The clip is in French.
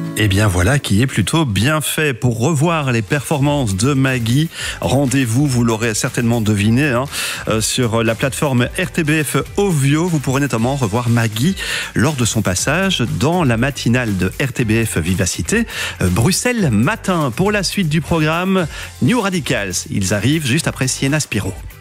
Et bien voilà qui est plutôt bien fait. Pour revoir les performances de Maggie, rendez-vous, vous l'aurez certainement deviné, sur la plateforme RTBF Ovio. Vous pourrez notamment revoir Maggie lors de son passage dans la matinale de RTBF Vivacité, Bruxelles Matin. Pour la suite du programme, New Radicals. Ils arrivent juste après Sienna Spiro.